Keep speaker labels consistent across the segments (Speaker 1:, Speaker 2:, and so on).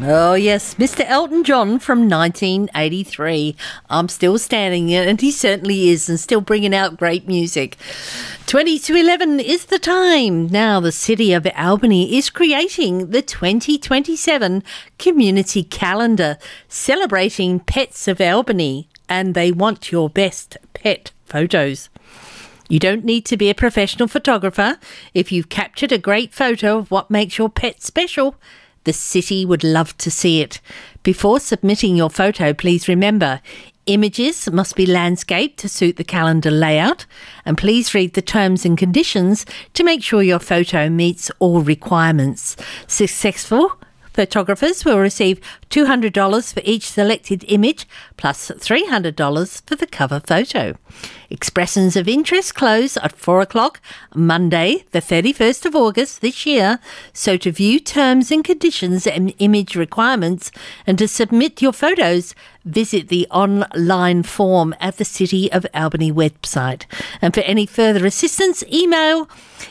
Speaker 1: Oh, yes, Mr. Elton John from 1983. I'm still standing, and he certainly is, and still bringing out great music. 20 to 11 is the time. Now, the City of Albany is creating the 2027 Community Calendar, celebrating Pets of Albany, and they want your best pet photos. You don't need to be a professional photographer. If you've captured a great photo of what makes your pet special, the city would love to see it. Before submitting your photo, please remember, images must be landscaped to suit the calendar layout, and please read the terms and conditions to make sure your photo meets all requirements. Successful photographers will receive $200 for each selected image, plus $300 for the cover photo. Expressions of interest close at 4 o'clock, Monday, the 31st of August this year. So to view terms and conditions and image requirements and to submit your photos, visit the online form at the City of Albany website. And for any further assistance, email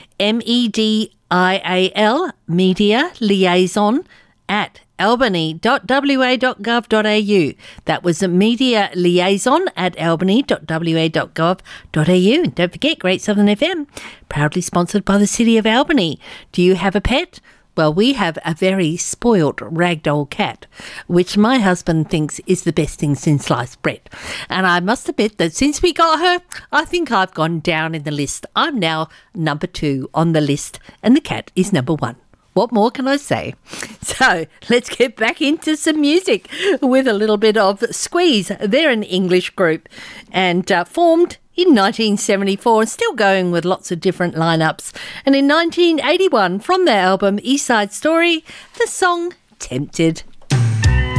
Speaker 1: MEDIAL, Media Liaison, at albany.wa.gov.au. That was a media liaison at albany.wa.gov.au. And don't forget, Great Southern FM, proudly sponsored by the City of Albany. Do you have a pet? Well, we have a very spoilt ragdoll cat, which my husband thinks is the best thing since sliced bread. And I must admit that since we got her, I think I've gone down in the list. I'm now number 2 on the list, and the cat is number 1. What more can I say? So let's get back into some music with a little bit of Squeeze. They're an English group and formed in 1974 and still going with lots of different lineups. And in 1981, from their album East Side Story, the song Tempted.